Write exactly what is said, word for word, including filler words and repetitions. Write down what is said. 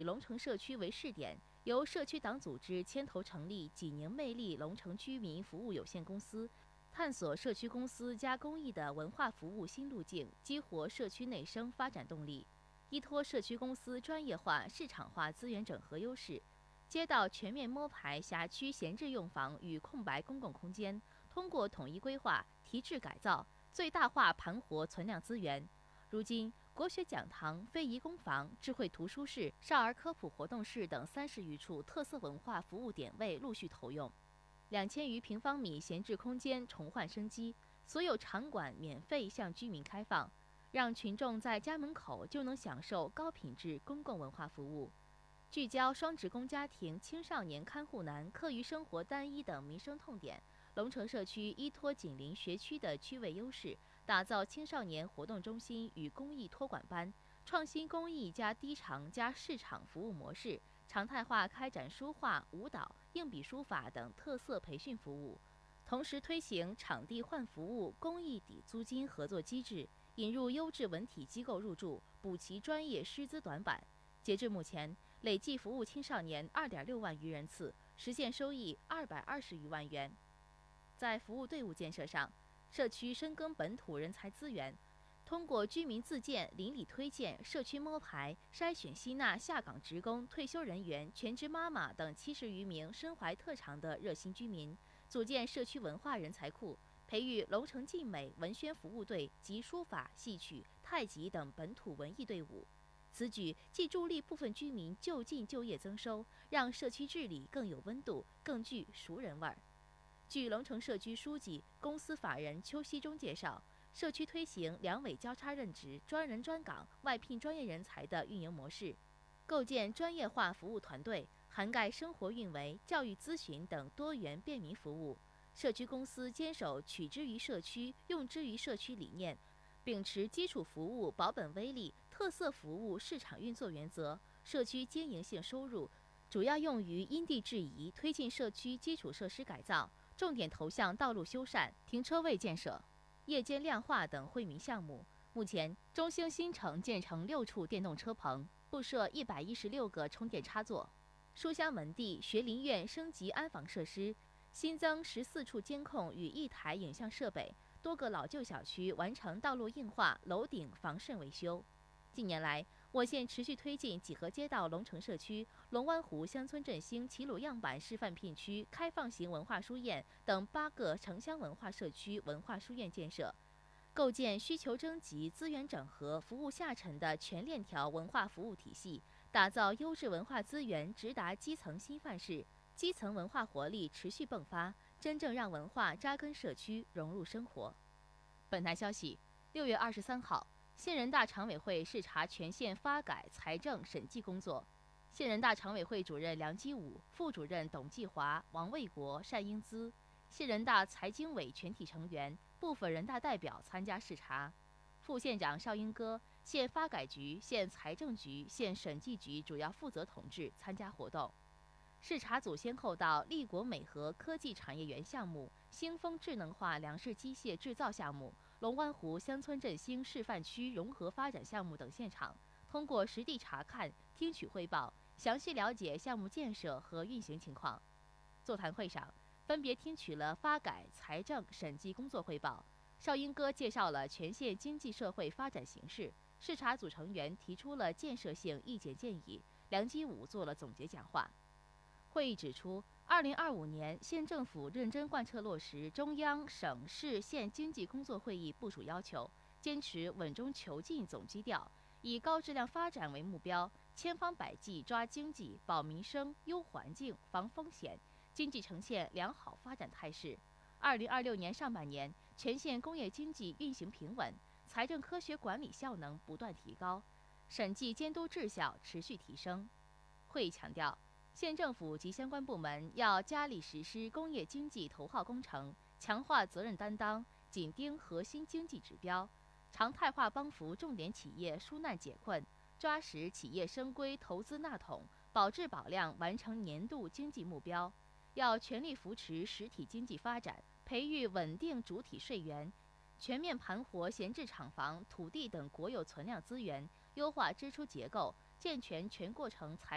龙城社区为试点，由社区党组织牵头成立济宁魅力龙城居民服务有限公司，探索社区公司加公益的文化服务新路径，激活社区内生发展动力。依托社区公司专业化、市场化资源整合优势，街道全面摸排辖区闲置用房与空白公共空间，通过统一规划、提质改造，最大化盘活存量资源。如今，国学讲堂、非遗工坊、智慧图书室、少儿科普活动室等三十余处特色文化服务点位陆续投用，两千余平方米闲置空间重焕生机，所有场馆免费向居民开放，让群众在家门口就能享受高品质公共文化服务。聚焦双职工家庭、青少年看护难、课余生活单一等民生痛点，龙城社区依托紧邻学区的区位优势，打造青少年活动中心与公益托管班，创新公益加低场加市场服务模式，常态化开展书画、舞蹈、硬笔书法等特色培训服务，同时推行场地换服务、公益抵租金合作机制，引入优质文体机构入驻，补齐专业师资短板。截至目前，累计服务青少年二点六万余人次，实现收益二百二十余万元。在服务队伍建设上，社区深耕本土人才资源，通过居民自荐、邻里推荐、社区摸排筛选吸纳下岗职工、退休人员、全职妈妈等七十余名身怀特长的热心居民，组建社区文化人才库，培育龙城晋美文宣服务队及书法、戏曲、太极等本土文艺队伍。此举既助力部分居民就近就业增收，让社区治理更有温度，更具熟人味儿。据龙城社区书记、公司法人邱锡忠介绍，社区推行两委交叉任职、专人专岗、外聘专业人才的运营模式，构建专业化服务团队，涵盖生活运维、教育咨询等多元便民服务。社区公司坚守取之于社区、用之于社区理念，秉持基础服务保本微利、特色服务市场运作原则，社区经营性收入主要用于因地制宜推进社区基础设施改造，重点投向道路修缮、停车位建设、夜间亮化等惠民项目。目前，中兴新城建成六处电动车棚，布设一百一十六个充电插座；书香门第学林院升级安防设施，新增十四处监控与一台影像设备。多个老旧小区完成道路硬化、楼顶防渗维修。近年来，我县持续推进几何街道龙城社区、龙湾湖乡村振兴齐鲁样板示范片区开放型文化书院等八个城乡文化社区文化书院建设，构建需求征集、资源整合、服务下沉的全链条文化服务体系，打造优质文化资源直达基层新范式，基层文化活力持续迸发，真正让文化扎根社区、融入生活。本台消息，六月二十三号，县人大常委会视察全县发改、财政审计工作。县人大常委会主任梁基武、副主任董继华、王卫国、单英姿，县人大财经委全体成员、部分人大代表参加视察。副县长邵英歌、县发改局、县财政局、县审计局主要负责同志参加活动。视察组先后到立国美和科技产业园项目、兴丰智能化粮食机械制造项目、龙湾湖乡村振兴示范区融合发展项目等现场，通过实地查看、听取汇报，详细了解项目建设和运行情况。座谈会上，分别听取了发改、财政、审计工作汇报。邵英歌介绍了全县经济社会发展形势，视察组成员提出了建设性意见建议，梁基武做了总结讲话。会议指出，二零二五年县政府认真贯彻落实中央、省市县经济工作会议部署要求，坚持稳中求进总基调，以高质量发展为目标，千方百计抓经济、保民生、优环境、防风险，经济呈现良好发展态势。二零二六年上半年，全县工业经济运行平稳，财政科学管理效能不断提高，审计监督质效持续提升。会议强调，县政府及相关部门要加力实施工业经济头号工程，强化责任担当，紧盯核心经济指标，常态化帮扶重点企业纾难解困，抓实企业生规投资纳桶，保质保量完成年度经济目标。要全力扶持实体经济发展，培育稳定主体税源，全面盘活闲置厂房、土地等国有存量资源，优化支出结构，健全全过程财